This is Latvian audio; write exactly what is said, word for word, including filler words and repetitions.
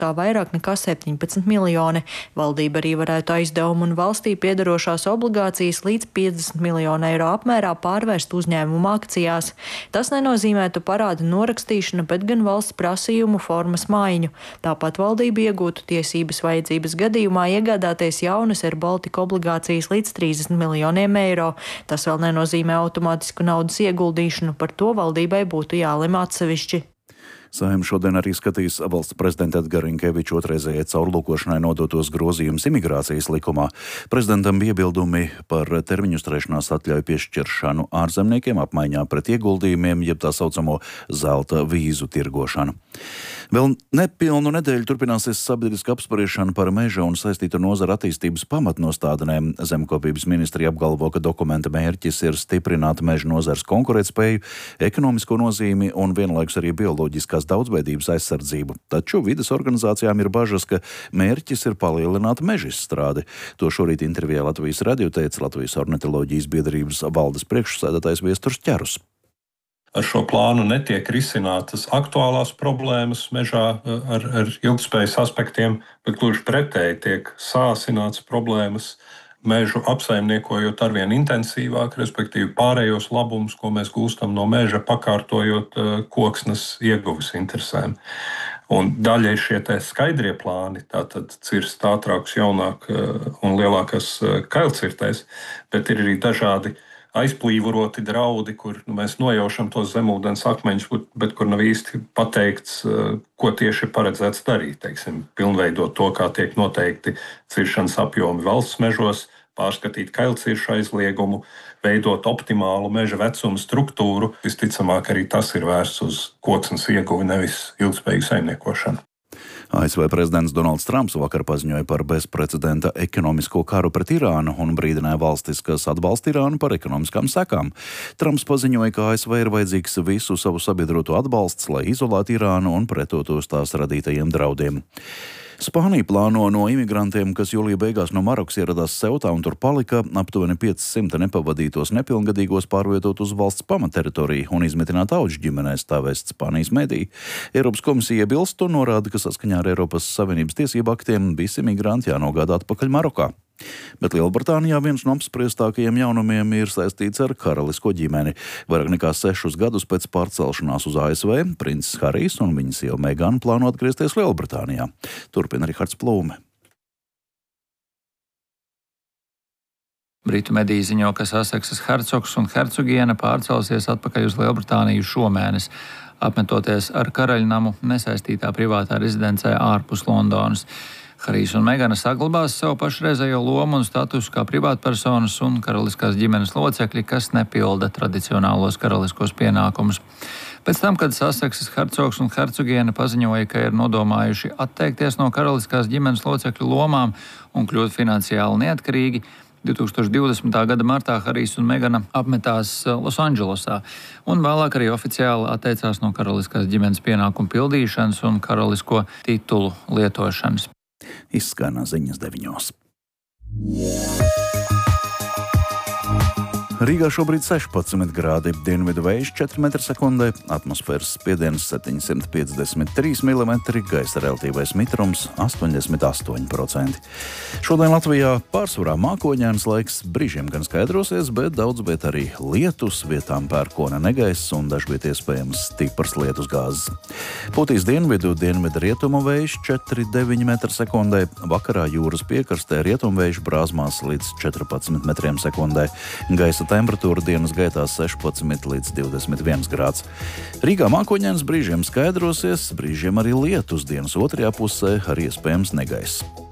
tā vairāk nekā septiņpadsmit miljoni. Valdība arī varētu aizdevumu un valstī piedarošās obligācijas līdz piecdesmit miljonu eiro apmērā pārvērst uzņēmumu akcijās. Tas nenozīmētu parāda norakstīšanu, bet gan valsts prasījumu formas maiņu. Tāpat valdība iegūtu tiesības vajadzības gadījumā iegādāties jaunas Air Baltica obligācijas līdz trīsdesmit miljoniem eiro. Tas vēl nenozīmē automātisku naudas ieguldīšanu, par to valdībai būtu jālem atsevišķi. Saeima šodien arī skatīs valsts prezidenta Edgara Rinkeviča otrreizējai caurlūkošanai nodotos grozījumus imigrācijas likumā. Prezidentam iebildumi par termiņu uzturēšanās atļauju piešķiršanu ārzemniekiem apmaiņā pret ieguldījumiem, jeb tā saucamo zelta vīzu tirgošanu. Vēl nepilnu nedēļu turpināsies sabiedriska apspriešana par meža un saistītu nozaru attīstības pamatnostādnēm. Zemkopības ministrija apgalvo, ka dokumenta mērķis ir stiprināt meža nozares konkurētspēju, ekonomisko nozīmi un vienlaikus arī bioloģiskās daudzveidības aizsardzību. Taču vides organizācijām ir bažas, ka mērķis ir palielināt meža izstrādi. To šorīt intervijā Latvijas radio teica Latvijas ornitoloģijas biedrības valdes priekšsēdētājs Viesturs Ķerus. Ar šo plānu netiek risinātas aktuālās problēmas mežā ar, ar ilgspējas aspektiem, bet gluži pretēji tiek sāsināts problēmas mežu apsaimniekojot arvien intensīvāk, respektīvi pārējos labumus, ko mēs gūstam no meža, pakārtojot koksnes ieguves interesēm. Un daļai šie skaidrie plāni, tātad cirst ātrākus, jaunāk un lielākas kailcirtēs, bet ir arī dažādi aizplīvuroti draudi, kur nu, mēs nojaušam tos zemūdens akmeņus, bet kur nav īsti pateikts, ko tieši ir paredzēts darīt. Teiksim, pilnveidot to, kā tiek noteikti ciršanas apjomi valsts mežos, pārskatīt kailciršu aizliegumu, veidot optimālu meža vecuma struktūru. Visticamāk, arī tas ir vērsts uz koksnes ieguvi, nevis ilgspējīgu saimniekošanu. A S V prezidents Donalds Trumps vakar paziņoja par bezprecedenta ekonomisko karu pret Irānu un brīdināja valstis, kas atbalsta Irānu par ekonomiskām sekām. Trumps paziņoja, ka A S V ir vajadzīgs visu savu sabiedroto atbalsts, lai izolētu Irānu un pretotos tās radītajiem draudiem. Spānija plāno no imigrantiem, kas jūlija beigās no Marokas ieradās Seutā un tur palika, aptuveni piecsimt nepavadītos nepilngadīgos pārvietot uz valsts pamatteritoriju un izmitināt auģu ģimenēs, tā vēsts Spānijas mediji. Eiropas komisija iebilst un norāda, ka saskaņā ar Eiropas Savienības tiesību aktiem visi migranti jānogādā atpakaļ Marokā. Bet Lielbritānijā viens no apspriestākajiem jaunumiem ir saistīts ar karalisko ģimeni. Vairāk nekā sešus gadus pēc pārcelšanās uz A S V princis Harijs un viņa sieva Megana plāno atgriezties Lielbritānijā. Turpina Rihards Plūme. Britu mediji ziņo, ka Saseksas hercogs un hercogiene pārcelsies atpakaļ uz Lielbritāniju šomēnes, apmetoties ar karaļnamu nesaistītā privātā rezidencē ārpus Londonas. Harijs un Megana saglabās savu pašreizējo lomu un statusu kā privātpersonas un karaliskās ģimenes locekļi, kas nepilda tradicionālos karaliskos pienākumus. Pēc tam, kad Saseksas hercogs un hercogiene paziņoja, ka ir nodomājuši atteikties no karaliskās ģimenes locekļu lomām un kļūt finansiāli neatkarīgi, divtūkstoš divdesmitā gada martā Harijs un Megana apmetās Losandželosā un vēlāk arī oficiāli atteicās no karaliskās ģimenes pienākumu pildīšanas un karalisko titulu lietošanas. Izskanā ziņas deviņos. Rīgā šobrīd sešpadsmit grādi, dienvidu vējš četri metri sekundē, atmosfēras spiediens septiņsimt piecdesmit trīs milimetri, gaisa relatīvais mitrums astoņdesmit astoņi procenti. Šodien Latvijā pārsvarā mākoņains laiks, brīžiem gan skaidrosies, bet daudz viet arī lietus, vietām pērkona negaiss un dažviet iespējams stiprs lietus gāzes. Pūtīs dienvidu, dienvidu rietumu vējš četri deviņi metri sekundē, vakarā jūras piekrastē rietumvējš brāzmās līdz četrpadsmit metriem sekundē, gaisa temperatūra dienas gaitā sešpadsmit līdz divdesmit viens grāds. Rīgā mākoņains, brīžiem skaidrosies, brīžiem arī lietus, dienas otrajā pusē arī iespējams negaiss.